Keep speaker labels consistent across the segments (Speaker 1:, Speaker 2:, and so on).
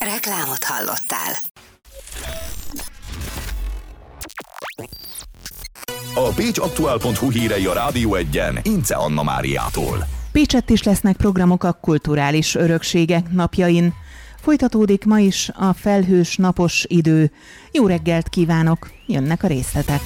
Speaker 1: Reklámot hallottál.
Speaker 2: A pécsaktuál.hu hírei a Rádió Egyen Ince Anna Máriától.
Speaker 3: Pécsett is lesznek programok a kulturális örökségek napjain. Folytatódik ma is a felhős napos idő. Jó reggelt kívánok, jönnek a részletek.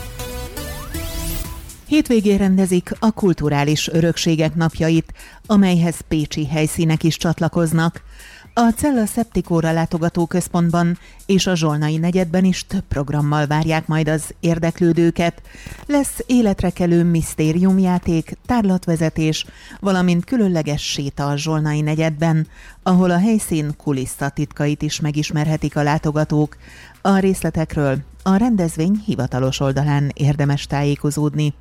Speaker 3: Hétvégén rendezik a kulturális örökségek napjait, amelyhez pécsi helyszínek is csatlakoznak. A Cella Szeptikóra látogatóközpontban és a Zsolnai negyedben is több programmal várják majd az érdeklődőket. Lesz életrekelő misztériumjáték, tárlatvezetés, valamint különleges séta a Zsolnai negyedben, ahol a helyszín kulisszatitkait is megismerhetik a látogatók. A részletekről a rendezvény hivatalos oldalán érdemes tájékozódni.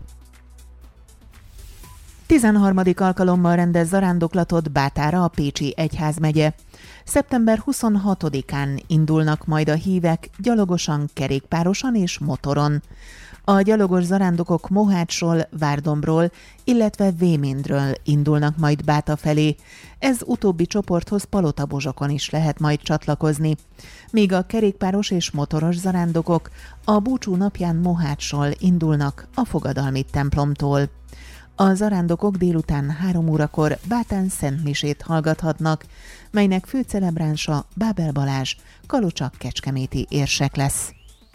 Speaker 3: 13. alkalommal rendez zarándoklatot Bátára a Pécsi Egyházmegye. Szeptember 26-án indulnak majd a hívek gyalogosan, kerékpárosan és motoron. A gyalogos zarándokok Mohácsról, Várdombról, illetve Vémindről indulnak majd Báta felé. Ez utóbbi csoporthoz Palotabozsokon is lehet majd csatlakozni. Míg a kerékpáros és motoros zarándokok a búcsú napján Mohácsról indulnak a Fogadalmi templomtól. A zarándokok délután 3 órakor Bátán szentmisét hallgathatnak, melynek főcelebránsa Bábel Balázs, kalocsak-kecskeméti érsek lesz.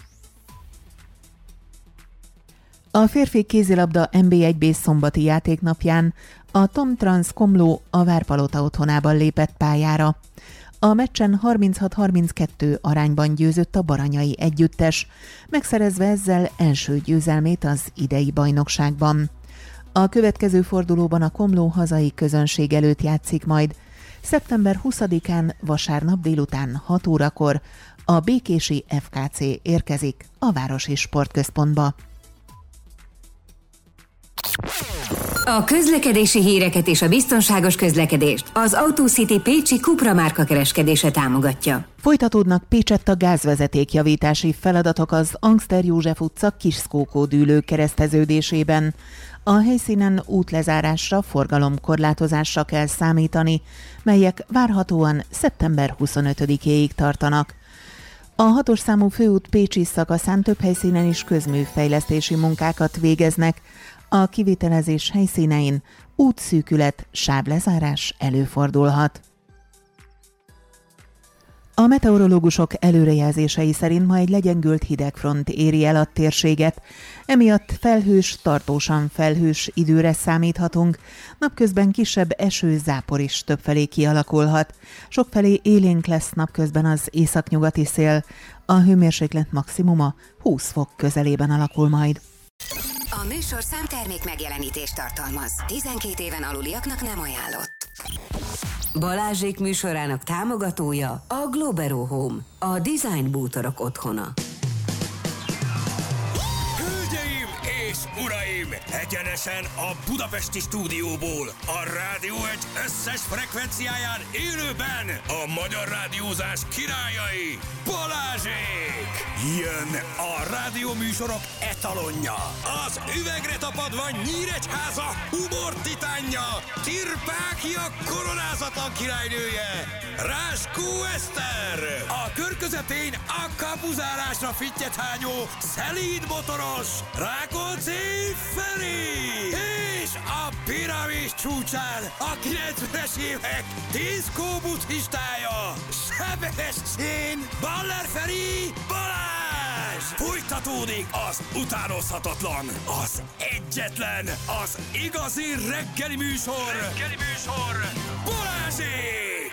Speaker 3: A férfi kézilabda NB1B szombati játéknapján a Tom Trans Komló a Várpalota otthonában lépett pályára. A meccsen 36-32 arányban győzött a baranyai együttes, megszerezve ezzel első győzelmét az idei bajnokságban. A következő fordulóban a Komló hazai közönség előtt játszik majd. Szeptember 20-án vasárnap délután 6 órakor a békési FKC érkezik a Városi Sportközpontba.
Speaker 1: A közlekedési híreket és a biztonságos közlekedést az AutoCity Pécsi Cupra márka kereskedése támogatja.
Speaker 3: Folytatódnak Pécsett a gázvezetékjavítási feladatok az Angster József utca Kiskókó dűlő kereszteződésében. A helyszínen útlezárásra, forgalomkorlátozásra kell számítani, melyek várhatóan szeptember 25-éig tartanak. A 6-os számú főút Pécsi szakaszán több helyszínen is közműfejlesztési munkákat végeznek. A kivitelezés helyszínein útszűkület, sávlezárás előfordulhat. A meteorológusok előrejelzései szerint ma egy legyengült hidegfront éri el a térséget, emiatt felhős, tartósan felhős időre számíthatunk, napközben kisebb eső-zápor is többfelé kialakulhat. Sokfelé élénk lesz napközben az északnyugati szél, a hőmérséklet maximuma 20 fok közelében alakul majd.
Speaker 1: A műsorszám termék megjelenítést tartalmaz. 12 éven aluliaknak nem ajánlott. Balázsék műsorának támogatója a Globero Home, a design bútorok otthona.
Speaker 4: Hölgyeim és uraim! Egyenesen a budapesti stúdióból, a Rádió Egy összes frekvenciáján élőben a magyar rádiózás királyai, Balázsék! Jön a rádióműsorok etalonja, az üvegre tapadva Nyíregyháza humor titánja, Tirpákia koronázatlan királynője, Ráskó Eszter! A kör közepén a kapuzárásra fittyet hányó, szelíd motoros, Rákóczi Feri! És a piramis csúcsán a 90-es évek diszkó buddhistája, Sebestyén Baller Feri Balázs! Folytatódik az utánozhatatlan, az egyetlen, az igazi reggeli műsor, Balázsék!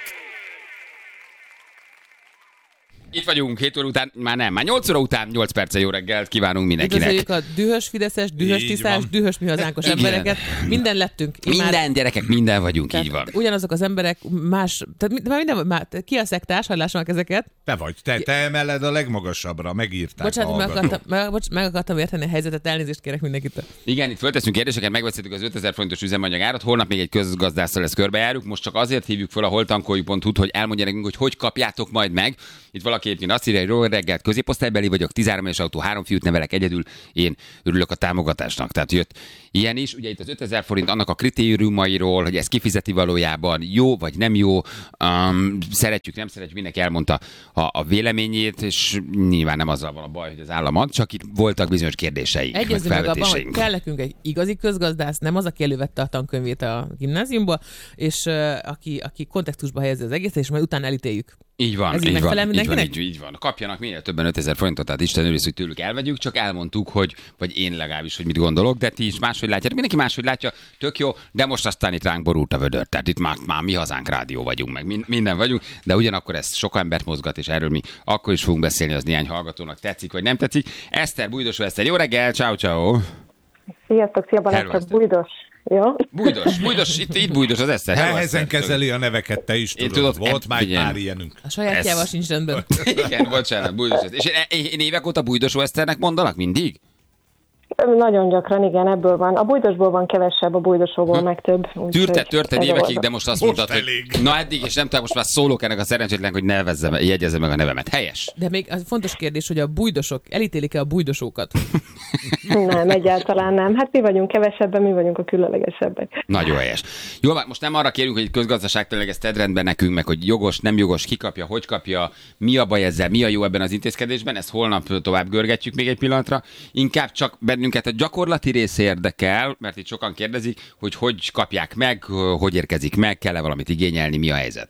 Speaker 5: Itt vagyunk 7 óra után, már 8 óra után, 8 perccel jó reggelt kívánunk mindenkinek.
Speaker 6: Üdvözöljük a dühös fideszes, dühös tiszás, dühös mi hazánkos embereket. Minden lettünk.
Speaker 5: Minden gyerekek, minden vagyunk,
Speaker 6: tehát
Speaker 5: így van.
Speaker 6: Ugyanazok az emberek más, tehát ki a szektás, hallássanak ezeket.
Speaker 7: Te vagy, te emeled a legmagasabbra, megírták.
Speaker 6: Bocsánat, meg akartam érteni a helyzetet, elnézést kérek mindenkitől.
Speaker 5: Igen, itt fölteszünk kérdéseket, megbeszéltük az 5000 forintos üzemanyagárat, holnap még egy közgazdásszal lesz körbejárjuk, most csak azért hívjuk fel a holtankoljuk.hu-t, hogy elmondja nekünk, hogy kapjátok majd meg. Itt valaki valaki egyébként azt írja, hogy jó reggelt, középosztálybeli vagyok, 13 éves autó, 3 fiút nevelek egyedül, én örülök a támogatásnak. Tehát jött ilyen is. Ugye itt az 5000 forint annak a kritériumairól, hogy ez kifizeti valójában jó vagy nem jó. Szeretjük, nem szeretjük, mindenki elmondta a véleményét, és nyilván nem azzal van a baj, hogy az állam ad, csak itt voltak bizonyos kérdéseink.
Speaker 6: Egyezünk meg abban, hogy kell nekünk egy igazi közgazdász, nem az, aki elővette a tankönyvét a gimnáziumból, és aki kontextusba helyezi az egészet, és majd utána elítéljük.
Speaker 5: Így van,
Speaker 6: Ez
Speaker 5: így van,
Speaker 6: mindenkinek?
Speaker 5: így van. Kapjanak minél többen 5000 forintot, tehát Isten őriz, hogy tőlük elvegyük, csak elmondtuk, hogy, vagy én legalábbis, hogy mit gondolok, de ti is máshogy látjátok, mindenki máshogy látja, tök jó, de most aztán itt ránk borult a vödör, tehát itt már mi hazánk rádió vagyunk, meg minden vagyunk, de ugyanakkor ez sok embert mozgat, és erről mi akkor is fogunk beszélni, az néhány hallgatónak tetszik, vagy nem tetszik. Eszter, Bújdosó Eszter, jó reggel, ciao.
Speaker 8: Sziasztok, szia Balázs, Bújdos. Jó?
Speaker 5: Bújdos, itt Bújdos az Eszter.
Speaker 7: Nehezen kezeli a neveket, te is tudod. Volt már pár ilyenünk.
Speaker 6: A sajátjával sincs rendben.
Speaker 5: Igen, bocsánat, Bújdos Eszter. És én évek óta Bújdosó Eszternek mondanak mindig?
Speaker 8: Nagyon gyakran, igen, ebből van. A Bújdosból van kevesebb, a Bújdosóból meg több.
Speaker 5: Tűrted évekig, de most azt mondtad, hogy na eddig, és nem tudom, most már szólok ennek a szerencsétlennek, hogy jegyezze meg a nevemet. Helyes.
Speaker 6: De még az fontos kérdés, hogy a bújdosok, elítélik-e a bújdosókat?
Speaker 8: Nem, egyáltalán nem. Hát mi vagyunk kevesebben, mi vagyunk a különlegesebbek.
Speaker 5: Nagyon helyes. Jó, most nem arra kérünk, hogy közgazdaságtanilag ezt tedd rendben nekünk, meg hogy jogos, nem jogos, ki kapja, hogy kapja, mi a baj ezzel, mi a jó ebben az intézkedésben, ezt holnap tovább görgetjük még egy pillanatra. Inkább csak bennünket a gyakorlati rész érdekel, mert itt sokan kérdezik, hogy kapják meg, hogy érkezik meg, kell-e valamit igényelni, mi a helyzet?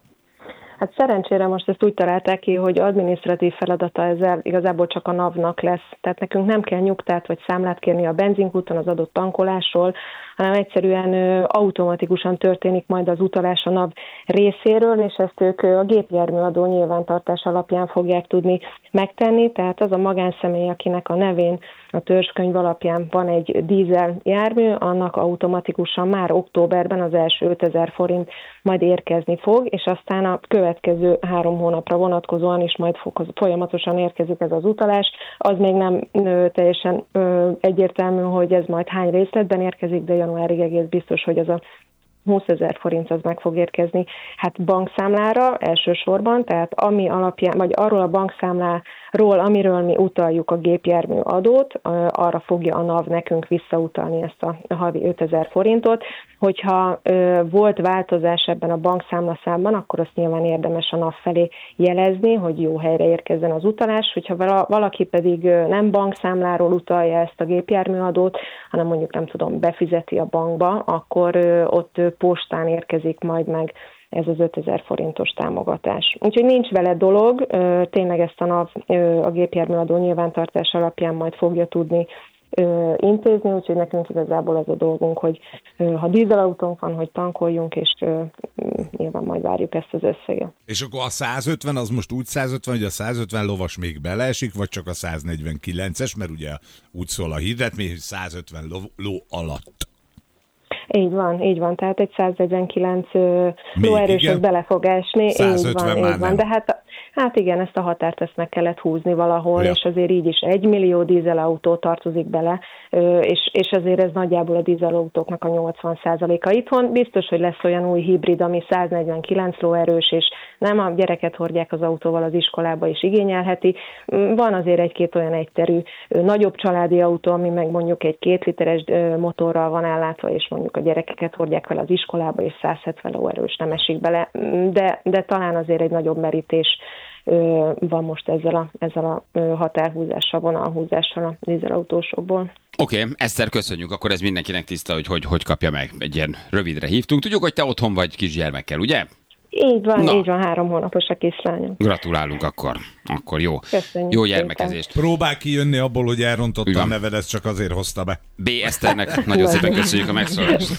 Speaker 8: Hát szerencsére most ezt úgy találták ki, hogy adminisztratív feladata ezzel igazából csak a NAV-nak lesz. Tehát nekünk nem kell nyugtát vagy számlát kérni a benzinkúton az adott tankolásról, hanem egyszerűen automatikusan történik majd az utalás a NAV részéről, és ezt ők a gépjárműadó nyilvántartás alapján fogják tudni megtenni. Tehát az a magánszemély, akinek a nevén a törzskönyv alapján van egy dízel jármű, annak automatikusan már októberben az első 5000 forint majd érkezni fog, és aztán a következő 3 hónapra vonatkozóan is majd folyamatosan érkezik ez az utalás. Az még nem teljesen egyértelmű, hogy ez majd hány részletben érkezik, de januárig egész biztos, hogy az a 20 000 forint az meg fog érkezni. Hát bankszámlára elsősorban, tehát ami alapján, vagy arról a bankszámláról, amiről mi utaljuk a gépjármű adót, arra fogja a NAV nekünk visszautalni ezt a havi 5000 forintot. Hogyha volt változás ebben a bankszámlaszámban, akkor azt nyilván érdemes a NAV felé jelezni, hogy jó helyre érkezzen az utalás. Hogyha valaki pedig nem bankszámláról utalja ezt a gépjárműadót, hanem mondjuk nem tudom, befizeti a bankba, akkor ott postán érkezik majd meg ez az 5000 forintos támogatás. Úgyhogy nincs vele dolog, tényleg ezt a NAV a gépjárműadó nyilvántartás alapján majd fogja tudni intézni, úgyhogy nekünk igazából az a dolgunk, hogy ha dízelautónk van, hogy tankoljunk, és nyilván majd várjuk ezt az összeget.
Speaker 7: És akkor a 150 az most úgy 150, hogy a 150 lovas még beleesik, vagy csak a 149-es, mert ugye úgy szól a hirdetmény, hogy 150 ló alatt.
Speaker 8: Így van, tehát egy 149 lóerős az bele fog esni.
Speaker 7: 150
Speaker 8: így van. De hát igen, ezt a határt ezt meg kellett húzni valahol, és azért így is 1 millió dízelautó tartozik bele, és azért ez nagyjából a dízelautóknak a 80%-a. Itthon biztos, hogy lesz olyan új hibrid, ami 149 lóerős, és nem a gyereket hordják az autóval az iskolába is igényelheti. Van azért egy-két olyan egyterű nagyobb családi autó, ami meg mondjuk egy 2 literes motorral van ellátva, és mondjuk a gyerekeket hordják vele az iskolába, és 170 lóerős nem esik bele, de talán azért egy nagyobb merítés van most ezzel a határhúzással, vonalhúzással a dízelautósokból.
Speaker 5: Oké, Eszter, köszönjük, akkor ez mindenkinek tiszta, hogy kapja meg. Egy ilyen rövidre hívtunk. Tudjuk, hogy te otthon vagy kisgyermekkel, ugye?
Speaker 8: Így van, 3 hónapos a kislányom.
Speaker 5: Gratulálunk akkor jó.
Speaker 8: Köszönjük
Speaker 5: jó gyermekezést.
Speaker 7: Próbál kijönni abból, hogy elrontotta a neved, ezt csak azért hozta be.
Speaker 5: B. Eszternek nagyon szépen köszönjük a megszólalást.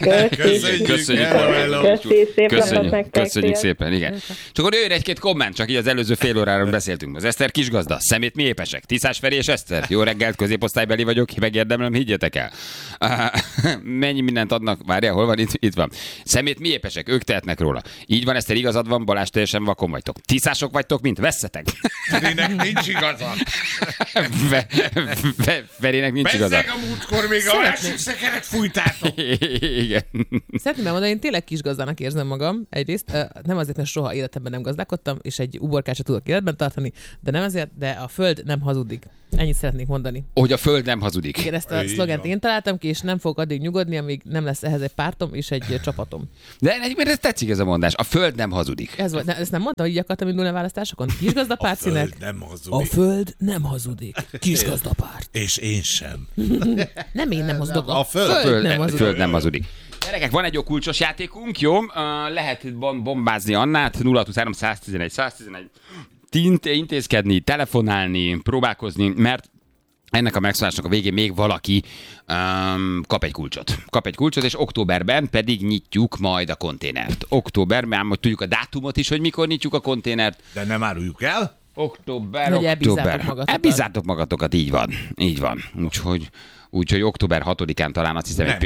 Speaker 5: Köszönjük szépen, igen. Csak akkor jöjjön egy-két komment, csak így az előző fél óráról beszéltünk. Az Eszter kisgazda, szemét mi épesek? Tiszás Feri és Eszter, jó reggelt, középosztálybeli vagyok, megérdemlem, higgyetek el. Mennyi mindent adnak, várjál, hol van? Itt van. Szemét mi épesek, ők tehetnek róla. Így van, Eszter, igazad van, Balázs, teljesen vakon vagytok. Tiszások vagytok, mint vesszetek.
Speaker 7: Ferinek nincs igaza.
Speaker 5: Ferinek nincs igaza.
Speaker 7: Bezzeg a múltkor még a másik szekeret fújtátok.
Speaker 5: Igen.
Speaker 6: Szeretném elmondani, én tényleg kisgazdának érzem magam egyrészt. Nem azért, mert soha életemben nem gazdálkodtam, és egy uborkát sem tudok életben tartani, de nem azért, de a föld nem hazudik. Ennyit szeretnék mondani.
Speaker 5: Hogy a föld nem hazudik.
Speaker 6: Igen, ezt a szlogent én találtam ki, és nem fogok addig nyugodni, amíg nem lesz ehhez egy pártom és egy csapatom.
Speaker 5: De egyébként ez tetszik ez a mondás. A föld nem hazudik.
Speaker 6: Ez volt, ezt nem mondta, hogy így akartam indulni a választásokon? Kisgazdapárt színek?
Speaker 7: Nem hazudik.
Speaker 6: A föld nem hazudik. Kisgazdapárt.
Speaker 7: És én sem.
Speaker 6: Nem én nem hazudok.
Speaker 7: A föld
Speaker 6: nem hazudik.
Speaker 5: Föld nem hazudik. Gyerekek, van egy jó kulcsos játékunk, jó? Lehet bombázni Annát, 023 111 111, intézkedni, telefonálni, próbálkozni, mert ennek a megszólásnak a végén még valaki kap egy kulcsot, és októberben pedig nyitjuk majd a konténert. Októberben, hogy tudjuk a dátumot is, hogy mikor nyitjuk a konténert.
Speaker 7: De nem áruljuk el.
Speaker 6: Hogy
Speaker 5: elbízzátok magatokat, így van. Úgyhogy október 6-án talán azt hiszem,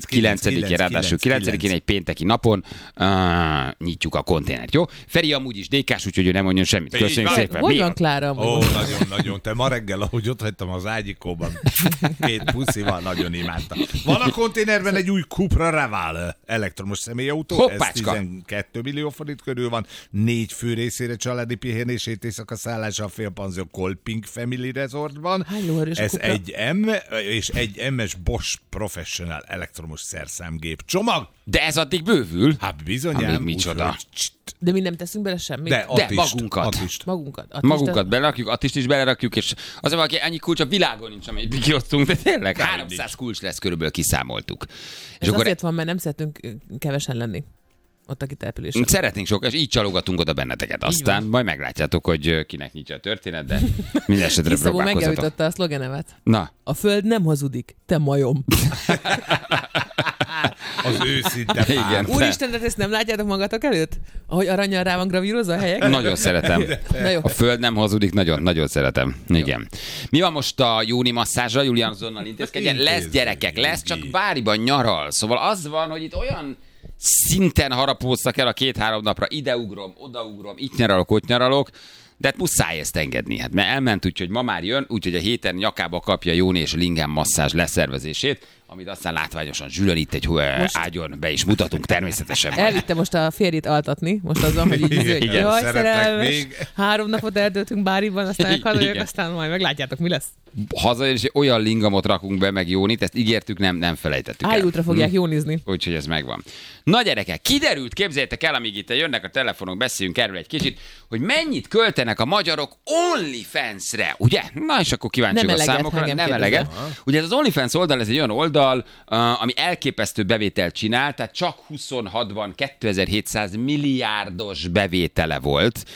Speaker 5: 9-én, ráadásul 9-én egy pénteki napon nyitjuk a konténert, jó? Feri amúgy is DK-s, úgyhogy ő nem mondjon semmit. Köszönjük szépen.
Speaker 6: Hogy van Klára?
Speaker 7: Nagyon. Te ma reggel, ahogy ott hagytam az ágyikóban, 2 puszival, nagyon imádtam. Van a konténerben egy új Cupra Raval elektromos személyautó.
Speaker 5: Hoppácska.
Speaker 7: Ez 12 millió forint körül van. 4 fő részére családi pihenését, éjszakaszállása a félpanzió Kolping Family Resortban. Ez egy M és egy MS Bosch Professional elektromos szerszámgép csomag.
Speaker 5: De ez addig bővül.
Speaker 7: Hát bizonyám.
Speaker 5: Micsoda.
Speaker 6: De mi nem teszünk bele semmit?
Speaker 5: De magunkat. Magunkat belerakjuk, Attist is belerakjuk, és az, aki annyi kulcs a világon nincs, amit kiosztunk, de tényleg 300 kulcs lesz, körülbelül kiszámoltuk.
Speaker 6: Ez és azért van, mert nem szeretünk kevesen lenni ott a kitelepülésen.
Speaker 5: Szeretnénk sok, és így csalogatunk oda benneteket. Aztán majd meglátjátok, hogy kinek nyitja a történet, de minden esetre próbálkozatok.
Speaker 6: Megjavította a szlogenemet.
Speaker 5: Na.
Speaker 6: A föld nem hazudik, te majom.
Speaker 7: Az őszinte
Speaker 5: igen.
Speaker 6: Úristen, de ezt nem látjátok magatok előtt? Ahogy arannyal rá van gravírozva a helyek?
Speaker 5: Nagyon szeretem. A föld nem hazudik, nagyon szeretem. Igen. Mi van most a júni masszázsra? Julián azonnal intézkedjen. Lesz gyerekek, lesz, csak Báriban nyaral. Szóval az van, hogy itt olyan szinten harapóztak el a 2-3 napra. Ideugrom, odaugrom, itt nyaralok, ott nyaralok. De hát muszáj ezt engedni. Hát mert elment úgy, hogy ma már jön, úgyhogy a héten nyakába kapja Jóni és Lingem masszázs leszervezését, amit aztán látványosan Zsülön itt egy ágyon be is mutatunk természetesen.
Speaker 6: Elvitte most a férjét altatni, most azzal, hogy így jaj, szerelmes, 3 napot eltöltünk Báriban, aztán hazajövök, aztán majd meglátjátok, mi lesz.
Speaker 5: Hazajön, és olyan lingamot rakunk be, meg Jónit, ezt ígértük, nem felejtettük el.
Speaker 6: Ájútra fogják jónizni.
Speaker 5: Úgyhogy ez megvan. Na gyerekek, kiderült, képzeljétek el, amíg itt jönnek a telefonok, beszéljünk erről egy kicsit, hogy mennyit költenek a magyarok OnlyFans-re, ugye? Na és akkor kíváncsiak a számokra. Nem eleget. Ugye ez az OnlyFans oldal, ez egy olyan oldal, ami elképesztő bevételt csinál, tehát csak 26-ban 2700 milliárdos bevétele volt.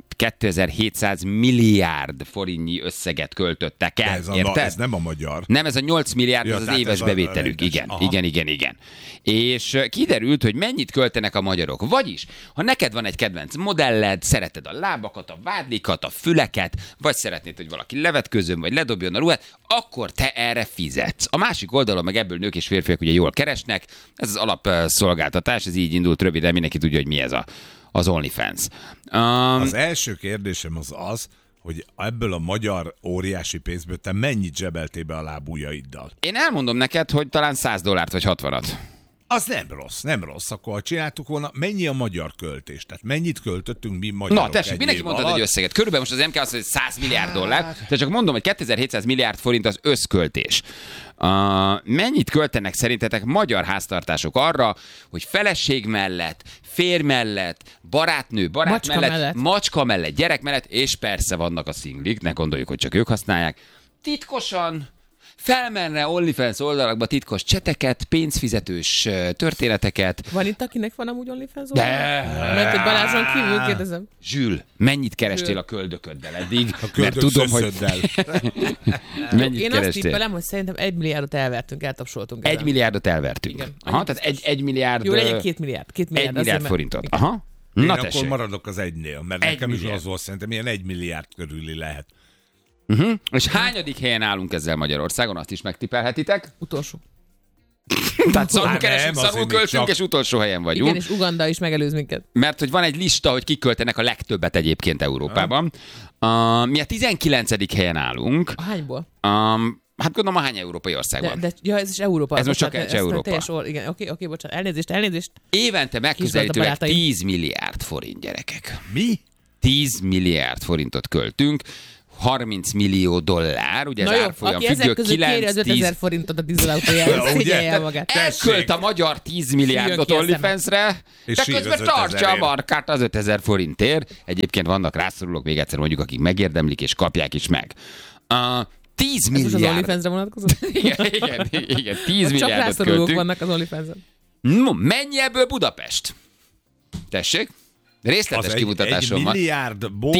Speaker 5: 2700 milliárd forintnyi összeget költöttek el.
Speaker 7: Ez nem a magyar.
Speaker 5: Nem, ez a 8 milliárd, ja, az éves bevételük. Igen. És kiderült, hogy mennyit költenek a magyarok. Vagyis, ha neked van egy kedvenc modelled, szereted a lábakat, a vádlikat, a füleket, vagy szeretnéd, hogy valaki levetkőzön, vagy ledobjon a ruhát, akkor te erre fizetsz. A másik oldalon meg ebből nők és férfiak ugye jól keresnek. Ez az alapszolgáltatás, ez így indult röviden, mindenki tudja, hogy mi ez az OnlyFans.
Speaker 7: Az első kérdésem az, hogy ebből a magyar óriási pénzből te mennyit zsebeltél be a lábujjaiddal?
Speaker 5: Én elmondom neked, hogy talán $100 vagy 60-at.
Speaker 7: Az nem rossz. Akkor csináltuk volna, mennyi a magyar költés? Tehát mennyit költöttünk mi magyarok?
Speaker 5: Na tessék, mindenki mondta egy összeget. Körülbelül most az MK azt mondja, hogy $100 milliárd. Tehát csak mondom, hogy 2700 milliárd forint az összköltés. Mennyit költenek szerintetek magyar háztartások arra, hogy feleség mellett, férj mellett, barát mellett, macska mellett, gyerek mellett, és persze vannak a szinglik, ne gondoljuk, hogy csak ők használják, titkosan felmenne OnlyFans oldalakba titkos cseteket, pénzfizetős történeteket.
Speaker 6: Van itt, akinek van amúgy OnlyFans oldal? Mert egy Balázson kívül kérdezem.
Speaker 5: Zsül, mennyit kerestél a köldököddel eddig?
Speaker 7: Mert tudom, hogy...
Speaker 6: Én azt tippelem, hogy szerintem 1 milliárdot elvertünk, eltapsoltunk.
Speaker 5: 1 milliárdot elvertünk. Igen. Aha, tehát 1 milliárd...
Speaker 6: Jó, legyen 2 milliárd. 2
Speaker 5: milliárd, 1 milliárd forintot. Aha.
Speaker 7: Én akkor maradok az 1-nél, mert nekem is az volt, szerintem ilyen 1 milliárd körüli lehet.
Speaker 5: És hányadik helyen állunk ezzel Magyarországon? Azt is megtippelhetitek?
Speaker 6: Utolsó.
Speaker 5: Tehát szarul keresünk, szarul költünk, és utolsó helyen vagyunk.
Speaker 6: Igen, és Uganda is megelőz minket.
Speaker 5: Mert hogy van egy lista, hogy kik költenek a legtöbbet egyébként Európában. Mi a 19. helyen állunk.
Speaker 6: Hányból?
Speaker 5: Hát gondolom, a hány európai országban.
Speaker 6: Ja, ez is Európa.
Speaker 5: Ez most csak Európa.
Speaker 6: Igen, oké, bocsánat. Elnézést.
Speaker 5: Évente megközelítőleg 10 milliárd forint, gyerekek.
Speaker 7: Mi?
Speaker 5: 10 milliárd forintot költünk. 30 millió dollár, ugye
Speaker 6: na
Speaker 5: ez
Speaker 6: jó,
Speaker 5: árfolyam
Speaker 6: aki
Speaker 5: függő,
Speaker 6: ezek között kéri az 5000 forintot a dízelautójára, figyelje el magát.
Speaker 5: Elkölt a magyar 10 milliárdot OnlyFans-re, de közben tartsa a markát az 5000 forintért. Egyébként vannak rászorulók, még egyszer mondjuk, akik megérdemlik és kapják is meg. 10 milliárd.
Speaker 6: Ez most az OnlyFans-re vonatkozott?
Speaker 5: igen, 10 milliárdot
Speaker 6: csak rászorulók
Speaker 5: költünk.
Speaker 6: vannak az OnlyFans-en.
Speaker 5: No, mennyi ebből Budapest? Tessék? Részletes kimutatásom van.
Speaker 7: 1 milliárdból...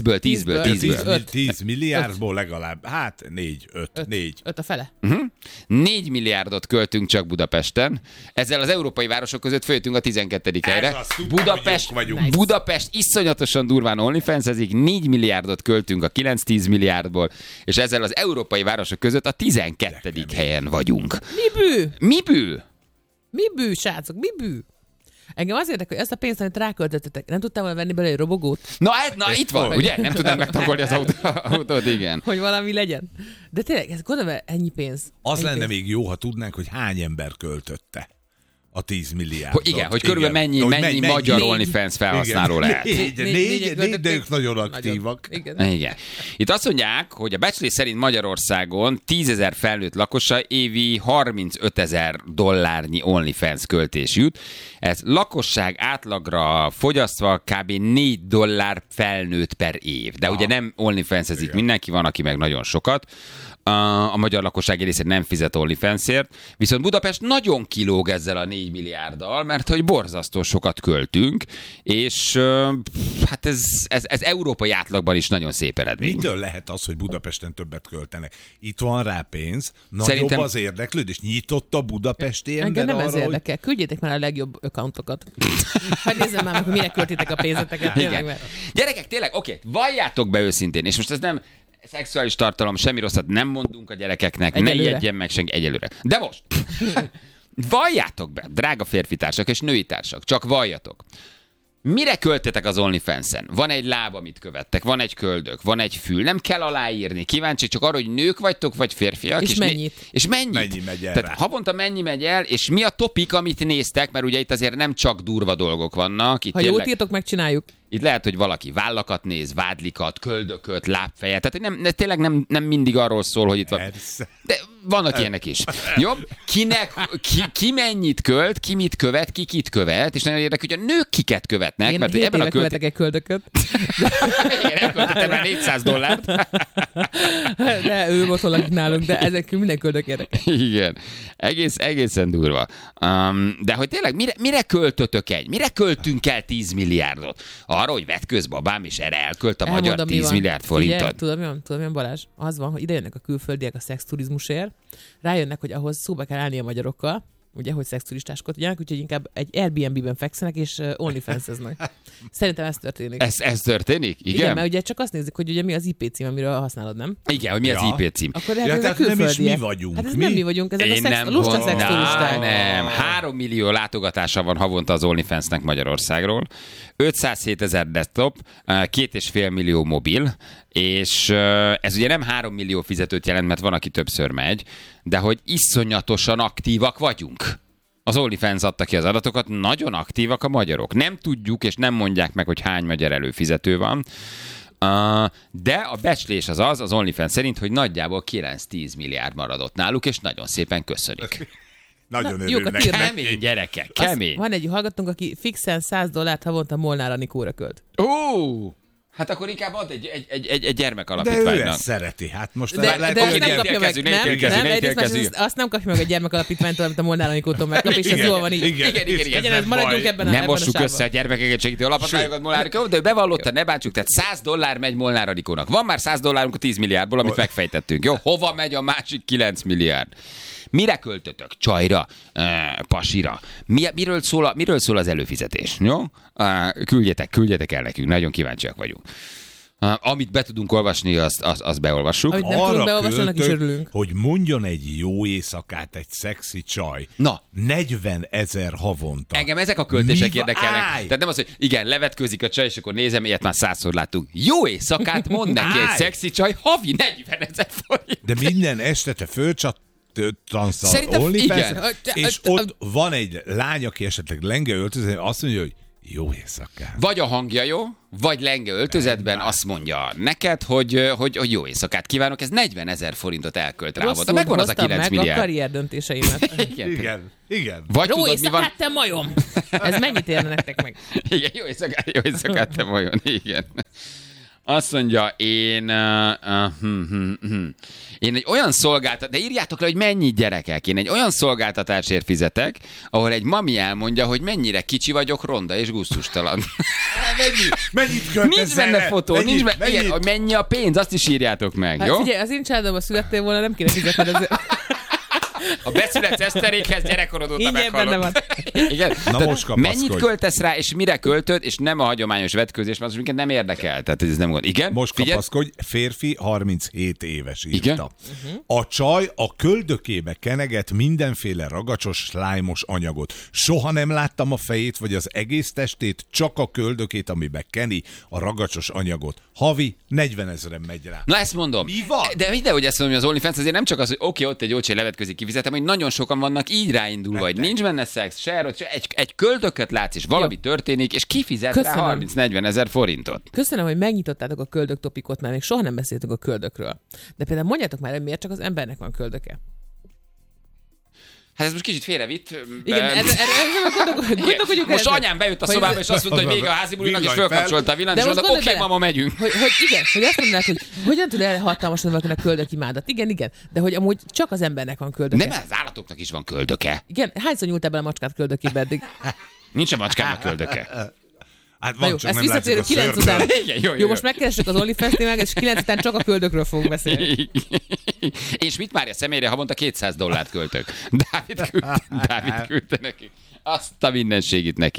Speaker 5: 10
Speaker 7: milliárdból legalább. Hát 4
Speaker 6: a fele.
Speaker 5: 4 milliárdot költünk csak Budapesten. Ezzel az európai városok között följöttünk a 12. helyre. Budapest iszonyatosan durván OnlyFans-ezik, 4 milliárdot költünk a 9-10 milliárdból, és ezzel az európai városok között a 12. helyen vagyunk.
Speaker 6: Mi bű, srácok, mi bű? Engem az érdekel, hogy ezt a pénzt, amit ráköltöttetek, nem tudtál volna venni belőle egy robogót?
Speaker 5: Na itt van, ugye? Nem tudnám megtankolni az autót, igen.
Speaker 6: Hogy valami legyen. De tényleg, ez gondolom, ennyi pénz.
Speaker 7: Az lenne még jó, ha tudnánk, hogy hány ember költötte a 10 milliárdot.
Speaker 5: Igen, hogy körülbelül mennyi magyar OnlyFans felhasználó lehet.
Speaker 7: Négy, de ők nagyon aktívak.
Speaker 5: Igen. Itt azt mondják, hogy a becslés szerint Magyarországon 10 000 felnőtt lakosa évi 35 000 dollárnyi OnlyFans költés jut. Ez lakosság átlagra fogyasztva kb. 4 dollár felnőtt per év. De ugye nem OnlyFans-ezik mindenki, van, aki meg nagyon sokat. A magyar lakosság részét nem fizet OnlyFansért, viszont Budapest nagyon kilóg ezzel a 4 milliárddal, mert hogy borzasztó sokat költünk, és hát ez európai átlagban is nagyon szép eredmény.
Speaker 7: Mitől lehet az, hogy Budapesten többet költenek? Itt van rá pénz, nagyobb
Speaker 5: Szerintem...
Speaker 7: az érdeklődés, nyitott a budapesti ember
Speaker 6: engem nem
Speaker 7: arra,
Speaker 6: ez érdekel. Küldjétek már a legjobb accountokat. Hogy nézzem már meg, hogy mire költitek a pénzeteket. Tényleg,
Speaker 5: gyerekek, tényleg, oké, valljátok be őszintén, és most ez nem szexuális tartalom, semmi rosszat nem mondunk a gyerekeknek, egyelőre. Ne ijedjen meg senki egyelőre. De most, valljátok be, drága férfitársak és női társak, csak valljatok. Mire költetek az OnlyFans-en? Van egy láb, amit követtek, van egy köldök, van egy fül, nem kell aláírni. Kíváncsi csak arra, hogy nők vagytok, vagy férfiak.
Speaker 6: És mennyit?
Speaker 5: És mennyit?
Speaker 7: Mennyi megy el?
Speaker 5: Tehát havonta mennyi megy el, és mi a topik, amit néztek, mert ugye itt azért nem csak durva dolgok vannak. Itt
Speaker 6: ha jól írtok, megcsináljuk.
Speaker 5: Itt lehet, hogy valaki vállakat néz, vádlikat, köldököt, lábfejet. Tehát tényleg nem mindig arról szól, hogy itt van. De vannak ilyenek is. Jó? Ki mennyit költ, ki mit követ, ki kit követ, és nagyon érdekes, hogy a nők kiket követnek.
Speaker 6: Én
Speaker 5: mert
Speaker 6: 7
Speaker 5: ebben
Speaker 6: éve követek egy köldököt.
Speaker 5: Igen, elköltöttem már 400 dollárt.
Speaker 6: De ő otthon lakik nálunk, de ezek minden köldök érdekel.
Speaker 5: Igen. Egészen durva. De hogy tényleg mire költötök mire költünk el 10 milliárdot? Arra, hogy vetközbabám, és erre elkölt a magyar 10 milliárd forintot.
Speaker 6: Ugye, tudod, mi van, Balázs? Az van, hogy ide jönnek a külföldiek a szexturizmusért, rájönnek, hogy ahhoz szóba kell állni a magyarokkal, ugye, hogy szexturistáskodjanak, tudják, úgyhogy inkább egy Airbnb-ben fekszenek, és OnlyFans-eznek. Szerintem ez történik.
Speaker 5: Ez történik? Igen,
Speaker 6: mert ugye csak azt nézik, hogy ugye mi az IP cím, amiről használod, nem?
Speaker 5: Igen, hogy mi az IP cím.
Speaker 6: Akkor tehát
Speaker 7: nem is mi vagyunk.
Speaker 6: Hát ez nem mi vagyunk, ezek a lusta szexturisták.
Speaker 5: Nem, 3 millió látogatása van havonta az OnlyFansnek Magyarországról, 507 000 desktop, 2,5 millió mobil, és ez ugye nem 3 millió fizetőt jelent, mert van, aki többször megy, de hogy iszonyatosan aktívak vagyunk. Az OnlyFans adta ki az adatokat, nagyon aktívak a magyarok. Nem tudjuk, és nem mondják meg, hogy hány magyar előfizető van, de a becslés az OnlyFans szerint, hogy nagyjából 9-10 milliárd maradott náluk, és nagyon szépen köszönik.
Speaker 7: Nagyon örülnek.
Speaker 5: Kemény gyerekek, kemény.
Speaker 6: Van egy hallgatónk, aki fixen 100 dollárt havonta Molnár Anikóra költ.
Speaker 5: Hát akkor inkább ad egy gyermekalapítványnak.
Speaker 7: De ő ezt szereti. Hát most
Speaker 6: de aki nem kapja meg, nem, azt nem kapja meg a gyermekalapítványtól, amit a Molnár Anikótól megkap, és ez jól van így.
Speaker 5: Igen.
Speaker 6: Maradjunk ebben
Speaker 5: nem mossuk össze a gyermekeket segítő alapítványokat Molnár Anikóval, de ő bevallotta, ne bántsuk, tehát 100 dollár megy Molnár Anikónak. Van már 100 dollárunk a 10 milliárdból, amit megfejtettünk. Jó, hova megy a másik 9 milliárd? Mire költötök? Csajra? Pasira? Miről szól az előfizetés? Jó? Küldjetek el nekünk, nagyon kíváncsiak vagyunk. Amit be tudunk olvasni, azt beolvassuk.
Speaker 6: Amit nem tudunk beolvasni, annak is örülünk.
Speaker 7: Hogy mondjon egy jó éjszakát egy szexi csaj.
Speaker 5: Na.
Speaker 7: 40 000 havonta.
Speaker 5: Engem ezek a költések érdekelnek. Tehát nem az, hogy igen, levetkőzik a csaj, és akkor nézem, ilyet már 100-szor láttunk. Jó éjszakát mond neki egy szexi csaj, havi 40 000 forint.
Speaker 7: De minden este te fölcsattansz a
Speaker 5: Szerintem
Speaker 7: OnlyFans-en,
Speaker 5: igen.
Speaker 7: és ott van egy lány, aki esetleg lenge öltöző, azt mondja, hogy jó éjszakát.
Speaker 5: Vagy a hangja jó, vagy lenge öltözetben azt mondja neked, hogy jó éjszakát kívánok, ez 40 000 forintot elkölt rá. De megvan az a 9
Speaker 6: meg
Speaker 5: milliárd.
Speaker 6: a karrier döntéseimet.
Speaker 7: Igen.
Speaker 5: Vagy
Speaker 6: Jó
Speaker 5: tudod, mi van?
Speaker 6: éjszakát, te majom! Ez mennyit érne nektek meg?
Speaker 5: Igen, jó éjszakát, te vajon, igen. Azt mondja, én egy olyan de írjátok le, hogy mennyi gyerekek, én egy olyan szolgáltatásért fizetek, ahol egy mami elmondja, hogy mennyire kicsi vagyok, ronda és gusztustalan.
Speaker 7: Mennyit költesz?
Speaker 5: Nincs benne fotó, nincs benne, igen, hogy mennyi a pénz, azt is írjátok meg,
Speaker 6: Hát
Speaker 5: jó?
Speaker 6: figyelj, az én családomban születtél volna, nem kéne fizetned ezért.
Speaker 5: A beszület eszterékhez gyerekkorod óta
Speaker 6: Igen, benne van.
Speaker 5: Igen.
Speaker 7: Na most kapaszkodj.
Speaker 5: Mennyit költesz rá, és mire költöd, és nem a hagyományos vetkőzés, mert az minket nem érdekel. Tehát ez nem gond. Igen?
Speaker 7: Most kapaszkodj, férfi 37 éves írta.
Speaker 5: Igen?
Speaker 7: A csaj a köldökébe keneget mindenféle ragacsos, slájmos anyagot. Soha nem láttam a fejét, vagy az egész testét, csak a köldökét, amibe keni a ragacsos anyagot. Havi 40 000 megy rá.
Speaker 5: Na ezt mondom.
Speaker 7: Mi van?
Speaker 5: De ide, hogy ezt mondom, hogy az OnlyFans azért nem csak az, hogy oké, ott egy jó csaj levetközik, kifizetem, hogy nagyon sokan vannak így ráindulva, hogy nincs benne szex, egy köldököt látsz, és valami történik, és kifizet rá 30-40 000 forintot.
Speaker 6: Köszönöm, hogy megnyitottátok a köldök topikot, mert még soha nem beszéltünk a köldökről. De például mondjátok már, hogy miért csak az embernek van köldöke.
Speaker 5: Hát ez most kicsit félrevitt.
Speaker 6: Igen, gondolkodjuk
Speaker 5: most
Speaker 6: ezzel.
Speaker 5: anyám bejött a szobába, és azt mondta, hogy vége a házi bulinak, és fölkapcsolta a villanyt, és mondta, oké, mama, megyünk.
Speaker 6: Hogy igen, hogy azt mondanád, hogy hogyan tud elhatalmasodni valakinek köldökimádat. Igen, de hogy amúgy csak az embernek van köldöke.
Speaker 5: Nem, az állatoknak is van köldöke.
Speaker 6: Igen, hányszor nyúltál bele a macskát köldökébe eddig?
Speaker 5: Nincs a macskának köldöke.
Speaker 7: Hát van,
Speaker 6: jó,
Speaker 7: csak
Speaker 6: ezt
Speaker 7: nem látszik
Speaker 6: visszatérő
Speaker 7: a
Speaker 6: 9 után.
Speaker 5: Igen,
Speaker 6: Jó, most megkeressük az OnlyFans-nél, és 9 után csak a köldökről fogunk beszélni.
Speaker 5: Én Schmidt-Mária személyre havonta $200 költök. Dávid küldte neki. Azt a mindenségit neki.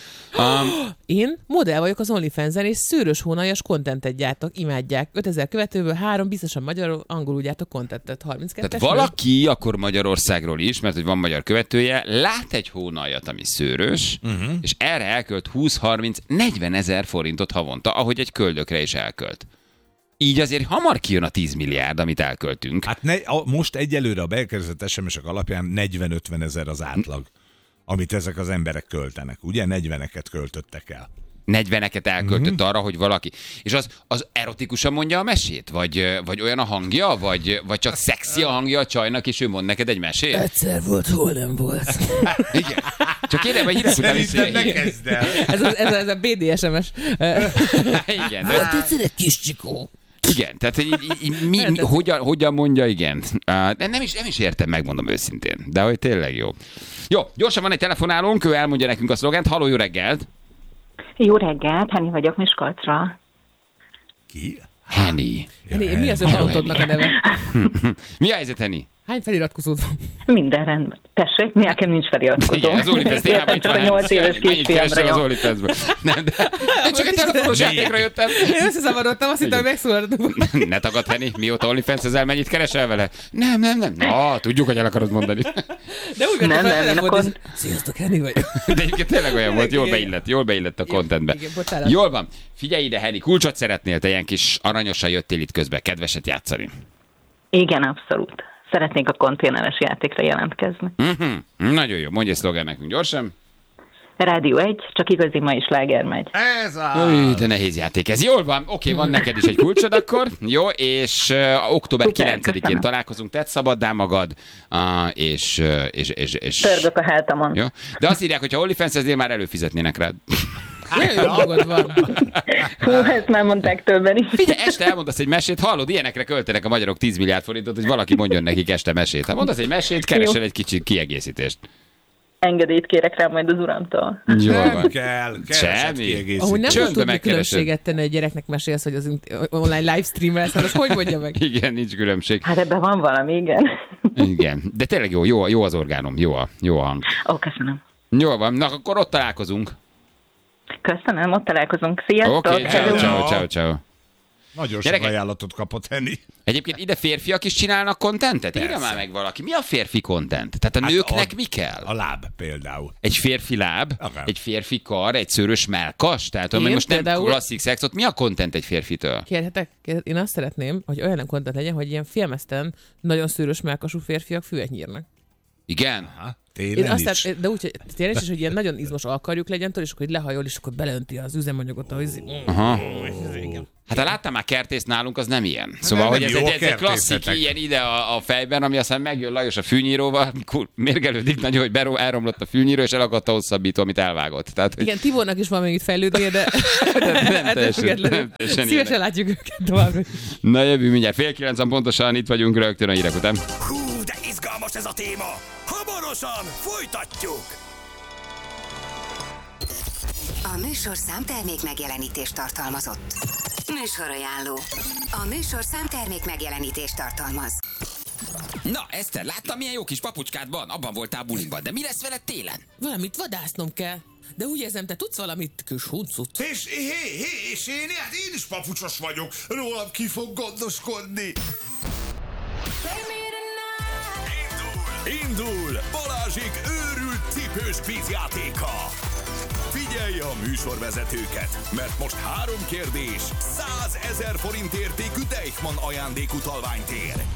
Speaker 6: Én modell vagyok az OnlyFans-en, és szőrös hónaljas kontentet gyártok, imádják. 5000 követőből 3, biztosan magyarul, angolul gyártok kontentet. 32-es.
Speaker 5: Tehát valaki akkor Magyarországról is, mert hogy van magyar követője, lát egy hónaljat, ami szőrös, és erre elkölt 20-30-40 000 forintot havonta, ahogy egy köldökre is elkölt. Így azért hamar kijön a 10 milliárd, amit elköltünk.
Speaker 7: Hát most egyelőre a beérkezett SMS-ek alapján 40-50 000 az átlag, amit ezek az emberek költenek. Ugye 40-eket költöttek el.
Speaker 5: 40-eket elköltött arra, hogy valaki... És az erotikusan mondja a mesét? Vagy olyan a hangja? Vagy csak szexi a hangja a csajnak, és ő mond neked egy mesét?
Speaker 6: Egyszer volt, hol nem volt.
Speaker 5: Igen. Csak kérem, hogy hírek után is...
Speaker 7: Szerintem ne kezd el.
Speaker 6: Ez a BDSMS.
Speaker 5: Igen.
Speaker 6: Volt egyszer egy kis csikó.
Speaker 5: Igen, tehát hogyan mondja, igen. Nem is értem, megmondom őszintén. De hogy tényleg jó. Jó, gyorsan van egy telefonálónk, ő elmondja nekünk a szlogent. Halló, jó reggelt!
Speaker 9: Jó reggelt, Henny vagyok Miskolcra.
Speaker 7: Ki?
Speaker 5: Henny.
Speaker 6: Mi az öntautódnak a neve?
Speaker 5: Mi a helyzet, Henny?
Speaker 6: Hány feliratkozód van?
Speaker 9: Minden rendben. Tessék, nekem nincs feliratkozó.
Speaker 5: Igen, az OnlyFans témában is van.
Speaker 9: 8 éves kisfiamra
Speaker 5: az OnlyFansből. Nem, de én csak egy telefonos játékra jöttem.
Speaker 6: Én összezavarodtam, azt hittem, hogy megszólaltatok.
Speaker 5: Ne tagad, Henny, mióta OnlyFans ezzel mennyit keresel vele? Nem. Na, tudjuk, hogy el akarod mondani.
Speaker 6: De úgy
Speaker 9: nem, én akkor...
Speaker 6: Sziasztok, Henny vagyok.
Speaker 5: De egyébként tényleg olyan volt, jól beillett a contentbe. Jól van. Figyelj ide, Henny, kulcsot szeretnél, te ilyen kis aranyosan jöttél itt közben, kedveset játszani.
Speaker 9: Igen, abszolút. Szeretnék a konténeres játékra jelentkezni.
Speaker 5: Nagyon jó, mondj egy szlogán nekünk gyorsan.
Speaker 9: Rádió 1, csak igazi mai sláger megy.
Speaker 7: Ez a...
Speaker 5: De nehéz játék ez. Jól van, oké, van neked is egy kulcsod akkor. Jó, és október 9-én találkozunk, tedd szabaddá magad, és...
Speaker 9: Törgök a hátamon.
Speaker 5: Jó? De azt írják, hogy ha OnlyFans-eznél már előfizetnének rád.
Speaker 6: Jó magad van.
Speaker 9: Hú, ezt már mondták többen is.
Speaker 5: Figyelj, este elmondasz egy mesét, hallod, ilyenekre költenek a magyarok 10 milliárd forintot, hogy valaki mondjon nekik este mesét. Ha mondasz egy mesét, keresel egy kicsi kiegészítést.
Speaker 9: Engedélyt kérek rá majd az uramtól.
Speaker 7: Nem kell.
Speaker 5: Semmi.
Speaker 6: Ahogy nem tud tudni különbséget tenni, egy gyereknek mesélsz, hogy az online livestream-el, szóval hogy mondja meg?
Speaker 5: Igen, nincs különbség.
Speaker 9: Hát ebben van valami, igen.
Speaker 5: Igen, de tényleg jó az orgánum, jó a hang.
Speaker 9: Köszönöm.
Speaker 5: Jó van, na akkor ott találkozunk.
Speaker 9: Köszönöm, ott találkozunk. Sziasztok!
Speaker 5: Oké, ciao.
Speaker 7: Nagyon sok ajánlatot kapott Henny.
Speaker 5: Egyébként ide férfiak is csinálnak kontentet? Írja már meg valaki. Mi a férfi kontent? Tehát a nőknek mi kell?
Speaker 7: A láb például.
Speaker 5: Egy férfi láb, egy férfi kar, egy szőrös melkas? Tehát
Speaker 6: Én
Speaker 5: most nem
Speaker 6: például...
Speaker 5: klasszik szexot. Mi a kontent egy férfitől?
Speaker 6: Kérhetek? Én azt szeretném, hogy olyan kontent legyen, hogy ilyen filmeszten nagyon szőrös melkasú férfiak füvet nyírnak.
Speaker 5: Igen?
Speaker 7: Aha. Télen is.
Speaker 6: De úgy, hogy tényleg is, hogy ilyen nagyon izmos alkarjuk legyen, és akkor lehajol, és akkor beleönti az üzemanyagot.
Speaker 5: Aha. Hát ha láttam már kertészt nálunk, az nem ilyen. Szóval, hogy ez egy klasszik ilyen ide a fejben, ami aztán megjön Lajos a fűnyíróval, mérgelődik nagyon, hogy elromlott a fűnyíró, és elakadt a hosszabbító, amit elvágott. Tehát, hogy...
Speaker 6: Igen, Tibornak is van még itt fejlődnie, de
Speaker 5: nem teljesen
Speaker 6: szívesen látjuk őket tovább.
Speaker 5: Na jövő mindjárt 8:30 pontosan, itt vagyunk rögtön a hírek után.
Speaker 4: Hú, de izgalmas ez a téma! Hamarosan folytatjuk!
Speaker 1: A műsor számtermék megjelenítést tartalmazott. Műsorajánló. A műsor számtermék megjelenítést tartalmaz.
Speaker 10: Na, Eszter, láttam, milyen jó kis papucskád van? Abban voltál bulinkban, de mi lesz veled télen?
Speaker 6: Valamit vadásznom kell. De úgy érzem, te tudsz valamit, kis huncut.
Speaker 7: És én is papucsos vagyok. Rólam ki fog gondoskodni.
Speaker 4: Indul! Balázsék őrült cipős kvízjátéka! Figyelj a műsorvezetőket, mert most 3 kérdés, 100 000 forint értékű Deichmann ajándékutalványt ér.